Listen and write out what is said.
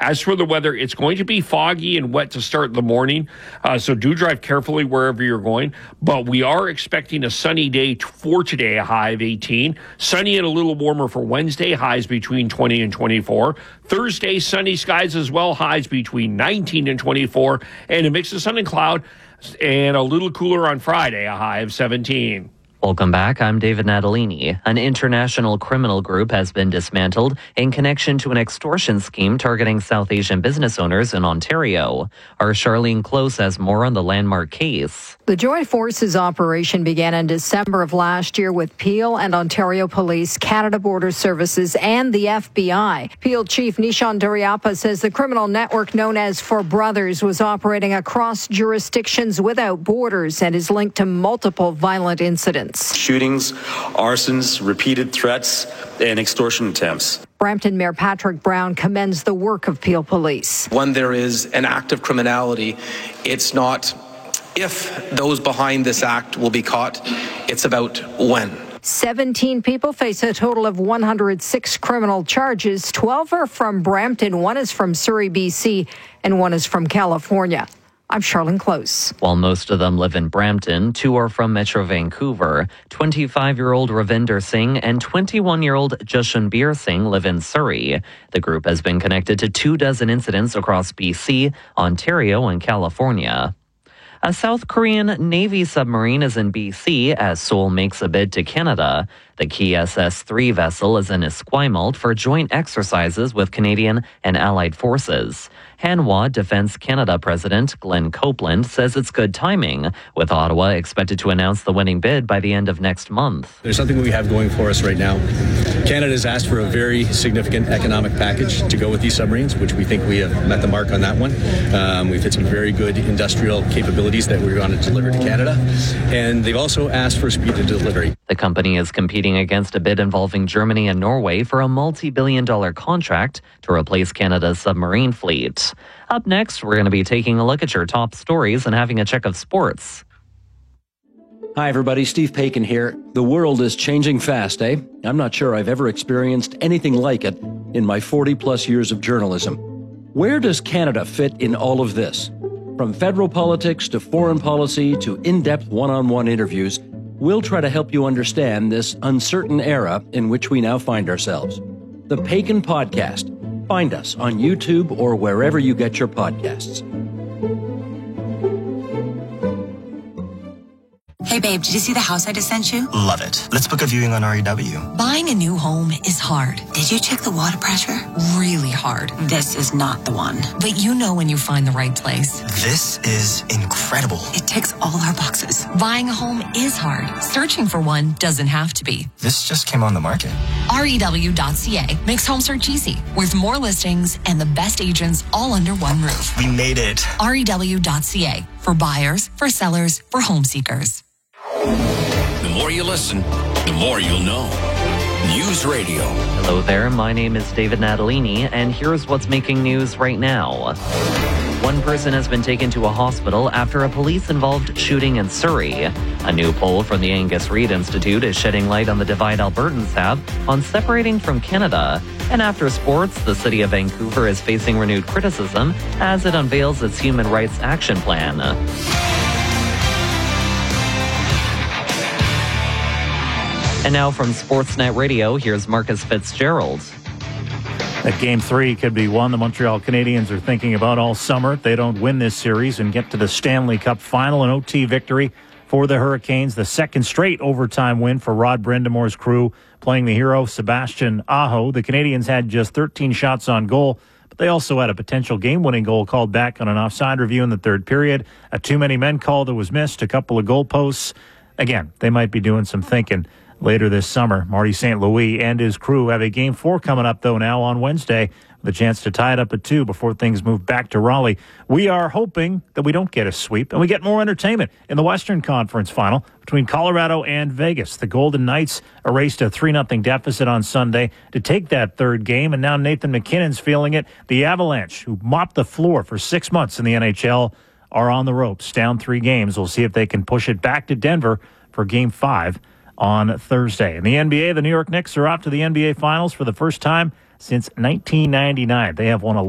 As for the weather, it's going to be foggy and wet to start the morning, so do drive carefully wherever you're going. But we are expecting a sunny day for today, a high of 18. Sunny and a little warmer for Wednesday, highs between 20 and 24. Thursday, sunny skies as well, highs between 19 and 24. And a mix of sun and cloud, and a little cooler on Friday, a high of 17. Welcome back. I'm David Natalini. An international criminal group has been dismantled in connection to an extortion scheme targeting South Asian business owners in Ontario. Our Charlene Close has more on the landmark case. The Joint Forces operation began in December of last year with Peel and Ontario Police, Canada Border Services, and the FBI. Peel Chief Nishan Duriappa says the criminal network known as Four Brothers was operating across jurisdictions without borders and is linked to multiple violent incidents. Shootings, arsons, repeated threats, and extortion attempts. Brampton Mayor Patrick Brown commends the work of Peel Police. When there is an act of criminality, it's not if those behind this act will be caught, it's about when. 17 people face a total of 106 criminal charges. 12 are from Brampton, 1 is from Surrey, BC, and 1 is from California. I'm Charlene Close. While most of them live in Brampton, 2 are from Metro Vancouver. 25-year-old Ravinder Singh and 21-year-old Jashanbir Singh live in Surrey. The group has been connected to 24 incidents across BC, Ontario, and California. A South Korean Navy submarine is in BC as Seoul makes a bid to Canada. The Key SS-3 vessel is in Esquimalt for joint exercises with Canadian and allied forces. Hanwha Defence Canada President Glenn Copeland says it's good timing, with Ottawa expected to announce the winning bid by the end of next month. There's something we have going for us right now. Canada's asked for a very significant economic package to go with these submarines, which we think we have met the mark on that one. We've hit some very good industrial capabilities that we're going to deliver to Canada, and they've also asked for speed of delivery. The company is competing against a bid involving Germany and Norway for a multi-billion-dollar contract to replace Canada's submarine fleet. Up next, we're going to be taking a look at your top stories and having a check of sports. Hi, everybody. Steve Paikin here. The world is changing fast, eh? I'm not sure I've ever experienced anything like it in my 40-plus years of journalism. Where does Canada fit in all of this? From federal politics to foreign policy to in-depth one-on-one interviews, we'll try to help you understand this uncertain era in which we now find ourselves. The Paikin Podcast. Find us on YouTube or wherever you get your podcasts. Hey babe, did you see the house I just sent you? Love it. Let's book a viewing on REW. Buying a new home is hard. Did you check the water pressure? Really hard. This is not the one. But you know when you find the right place. This is incredible. It ticks all our boxes. Buying a home is hard. Searching for one doesn't have to be. This just came on the market. REW.ca makes home search easy, with more listings and the best agents all under one roof. We made it. REW.ca, for buyers, for sellers, for home seekers. The more you listen, the more you'll know. News Radio. Hello there, my name is David Natalini, and here's what's making news right now. One person has been taken to a hospital after a police-involved shooting in Surrey. A new poll from the Angus Reid Institute is shedding light on the divide Albertans have on separating from Canada. And after sports, the city of Vancouver is facing renewed criticism as it unveils its Human Rights Action Plan. And now from Sportsnet Radio, here's Marcus Fitzgerald. That Game 3 could be one the Montreal Canadiens are thinking about all summer. If they don't win this series and get to the Stanley Cup final, an OT victory for the Hurricanes. The second straight overtime win for Rod Brendamore's crew, playing the hero Sebastian Aho. The Canadiens had just 13 shots on goal, but they also had a potential game-winning goal called back on an offside review in the third period. A too-many-men call that was missed, a couple of goalposts. Again, they might be doing some thinking later this summer. Marty St. Louis and his crew have a Game 4 coming up, though, now on Wednesday, with a chance to tie it up at 2 before things move back to Raleigh. We are hoping that we don't get a sweep and we get more entertainment in the Western Conference Final between Colorado and Vegas. The Golden Knights erased a 3-0 deficit on Sunday to take that third game, and now Nathan McKinnon's feeling it. The Avalanche, who mopped the floor for 6 months in the NHL, are on the ropes, down 3 games. We'll see if they can push it back to Denver for Game 5 on Thursday. In the NBA, the New York Knicks are off to the NBA Finals for the first time since 1999. They have won